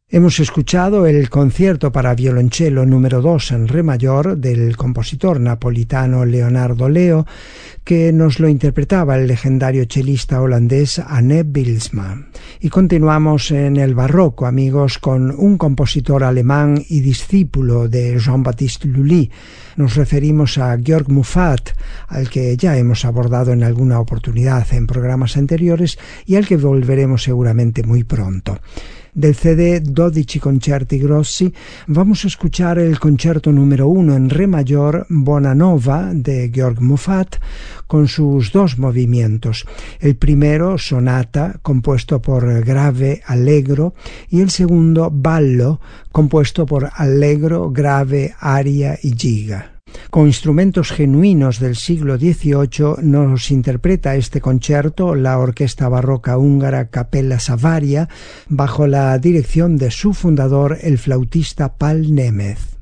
Hemos escuchado el concierto para violonchelo número 2 en re mayor del compositor napolitano Leonardo Leo, que nos lo interpretaba el legendario chelista holandés Anne Bylsma. Y continuamos en el barroco, amigos, con un compositor alemán y discípulo de Jean-Baptiste Lully. Nos referimos a Georg Muffat, al que ya hemos abordado en alguna oportunidad en programas anteriores y al que volveremos seguramente muy pronto. Del CD 12 concerti grossi vamos a escuchar el concierto número 1 en re mayor Bonanova de Georg Muffat con sus dos movimientos. El primero, sonata, compuesto por grave allegro, y el segundo, ballo, compuesto por allegro, grave, aria y giga. Con instrumentos genuinos del siglo XVIII nos interpreta este concierto la orquesta barroca húngara Capella Savaria bajo la dirección de su fundador, el flautista Pál Németh.